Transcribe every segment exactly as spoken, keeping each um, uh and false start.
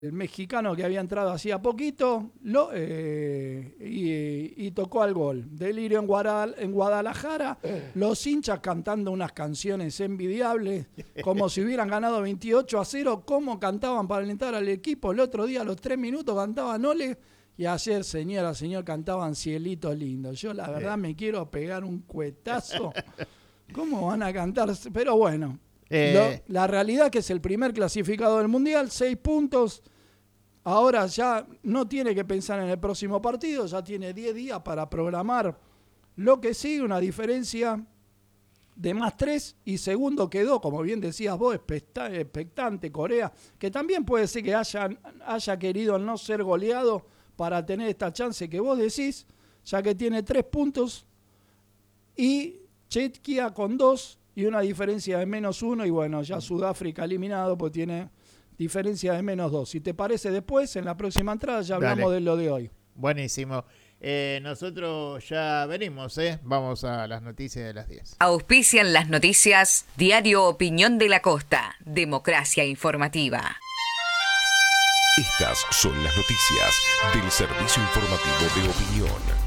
el mexicano que había entrado hacía poquito lo, eh, y, y tocó al gol. Delirio en, Guadal, en Guadalajara, los hinchas cantando unas canciones envidiables, como si hubieran ganado veintiocho a cero, como cantaban para alentar al equipo. El otro día a los tres minutos cantaban Ole, y ayer, señora, señor, cantaban Cielito Lindo. Yo la verdad me quiero pegar un cuetazo. ¿Cómo van a cantar? Pero bueno, eh. lo, la realidad es que es el primer clasificado del Mundial, seis puntos. Ahora ya no tiene que pensar en el próximo partido, ya tiene diez días para programar lo que sigue, una diferencia de más tres, y segundo quedó, como bien decías vos, expectante Corea, que también puede ser que haya, haya querido no ser goleado para tener esta chance que vos decís, ya que tiene tres puntos, y Chequia con dos, y una diferencia de menos uno, y bueno, ya Sudáfrica eliminado, pues tiene diferencia de menos dos. Si te parece, después, en la próxima entrada, ya hablamos Dale. de lo de hoy. Buenísimo. Eh, nosotros ya venimos, ¿eh? Vamos a las noticias de las diez. Auspician las noticias Diario Opinión de la Costa. Democracia informativa. Estas son las noticias del Servicio Informativo de Opinión.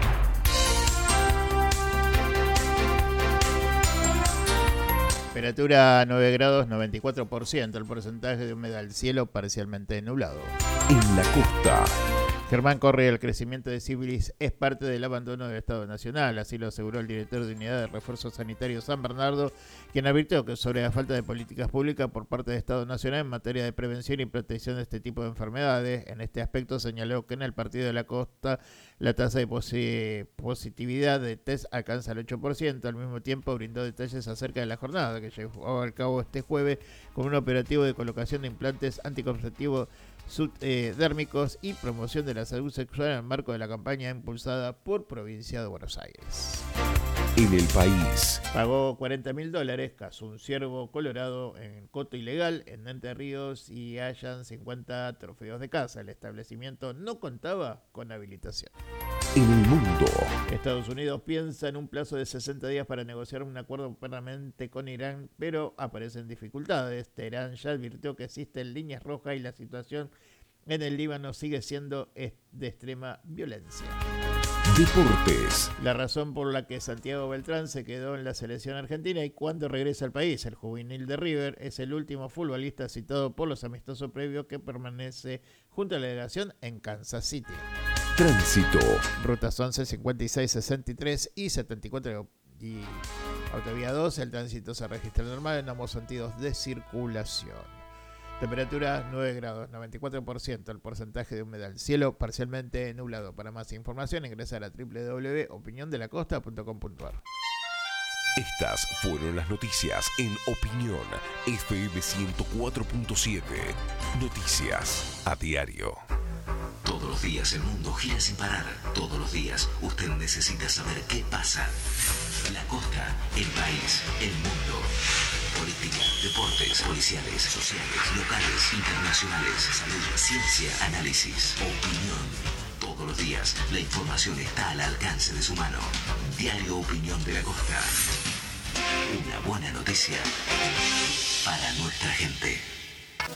Temperatura nueve grados, noventa y cuatro por ciento. El porcentaje de humedad del cielo parcialmente nublado. En la costa. Germán Correa, el crecimiento de sífilis es parte del abandono del Estado Nacional, así lo aseguró el director de Unidad de Refuerzo Sanitario San Bernardo, quien advirtió que sobre la falta de políticas públicas por parte del Estado Nacional en materia de prevención y protección de este tipo de enfermedades. En este aspecto señaló que en el partido de la costa la tasa de posi- positividad de test alcanza el ocho por ciento. Al mismo tiempo brindó detalles acerca de la jornada que llevó a cabo este jueves con un operativo de colocación de implantes anticonceptivos subdérmicos y promoción de la salud sexual en el marco de la campaña impulsada por Provincia de Buenos Aires. En el país. Pagó cuarenta mil dólares, cazó un ciervo colorado en coto ilegal en Entre Ríos y hallan cincuenta trofeos de caza. El establecimiento no contaba con habilitación. En el mundo. Estados Unidos piensa en un plazo de sesenta días para negociar un acuerdo permanente con Irán, pero aparecen dificultades. Teherán ya advirtió que existen líneas rojas y la situación en el Líbano sigue siendo de extrema violencia. Deportes. La razón por la que Santiago Beltrán se quedó en la selección argentina y cuándo regresa al país. El juvenil de River es el último futbolista citado por los amistosos previos que permanece junto a la delegación en Kansas City. Tránsito. Rutas once, cincuenta y seis, sesenta y tres y setenta y cuatro y autovía dos. El tránsito se registra normal en ambos sentidos de circulación. Temperatura nueve grados, noventa y cuatro por ciento. El porcentaje de humedad. Cielo parcialmente nublado. Para más información ingresar a doble u doble u doble u punto opinión de la costa punto com punto a r. Estas fueron las noticias en Opinión F M ciento cuatro punto siete. Noticias a diario. Todos los días el mundo gira sin parar. Todos los días usted necesita saber qué pasa. La costa, el país, el mundo. Política, deportes, policiales, sociales, locales, internacionales, salud, ciencia, análisis, opinión. Todos los días la información está al alcance de su mano. Diario Opinión de la Costa. Una buena noticia para nuestra gente.